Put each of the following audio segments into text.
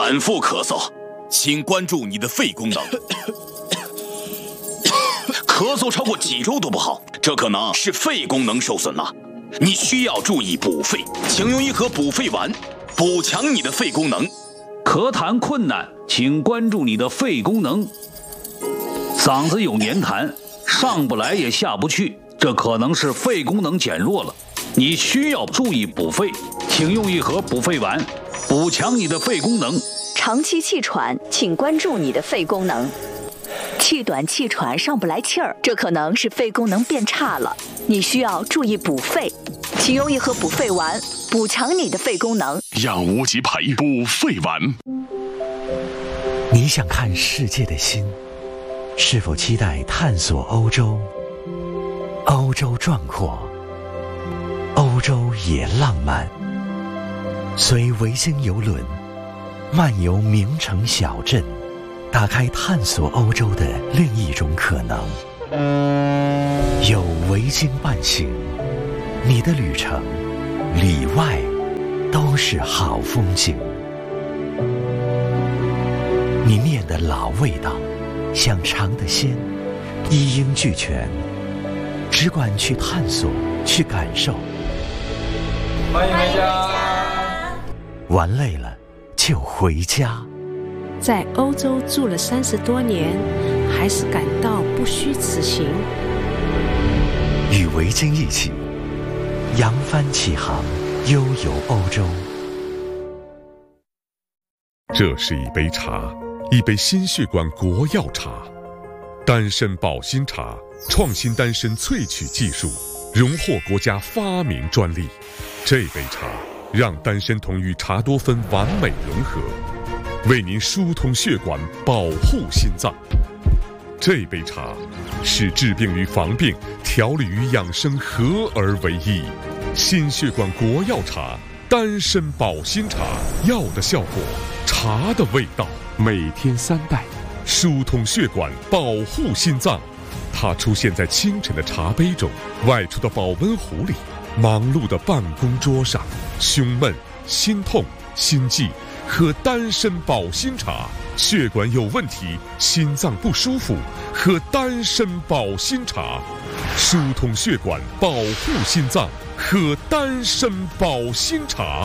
反复咳嗽，请关注你的肺功能。咳嗽超过几周都不好，这可能是肺功能受损了。你需要注意补肺，请用一盒补肺丸，补强你的肺功能。 咳痰困难，请关注你的肺功能。嗓子有黏痰，上不来也下不去，这可能是肺功能减弱了。你需要注意补肺，请用一盒补肺丸，补强你的肺功能。 长期气喘，请关注你的肺功能。气短气喘上不来气儿，这可能是肺功能变差了，你需要注意补肺，请用一盒补肺丸，补强你的肺功能。 让无极培补肺丸。 你想看世界的心，是否期待探索欧洲？欧洲壮阔，欧洲也浪漫。随维京邮轮漫游名城小镇，打开探索欧洲的另一种可能。有维京伴行，你的旅程里外都是好风景。你念的老味道，想尝的鲜，一应俱全，只管去探索，去感受。 欢迎回家。 玩累了就回家。 在欧洲住了30多年，还是感到不虚此行。 与维京一起扬帆起航，悠游欧洲。 这是一杯茶，一杯心血管国药茶，丹参保心茶，创新丹参萃取技术，荣获国家发明专利。这杯茶让丹参酮与茶多酚完美融合，为您疏通血管，保护心脏。这杯茶是治病与防病、调理与养生合而为一。心血管国药茶，丹参保心茶，药的效果，茶的味道。每天3袋，疏通血管，保护心脏。它出现在清晨的茶杯中，外出的保温壶里，忙碌的办公桌上。胸闷、心痛、心悸，喝丹参保心茶；血管有问题，心脏不舒服，喝丹参保心茶。疏通血管，保护心脏，喝丹参保心茶。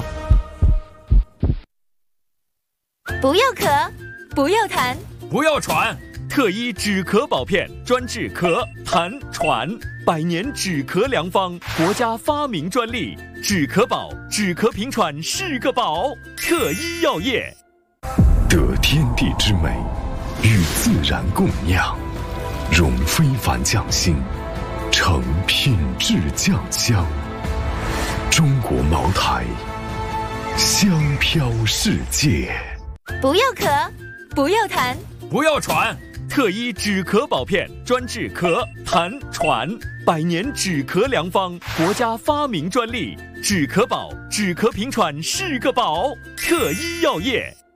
不要咳，不要痰， 不要喘，特医止咳宝片，专治咳、痰、喘，100年止咳良方，国家发明专利。止咳宝，止咳平喘是个宝。特医药业， 得天地之美，与自然共酿，融非凡匠心，成品质酱香。中国茅台，香飘世界。 不要咳，不要痰， 不要喘，特医止咳宝片，专治咳、痰、喘，100年止咳良方，国家发明专利。止咳宝，止咳平喘是个宝。特医药业。